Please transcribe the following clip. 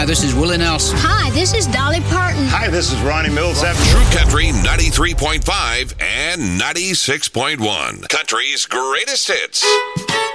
Hi, this is Willie Nelson. Hi, this is Dolly Parton. Hi, this is Ronnie Millsap. True Country 93.5 and 96.1. Country's greatest hits.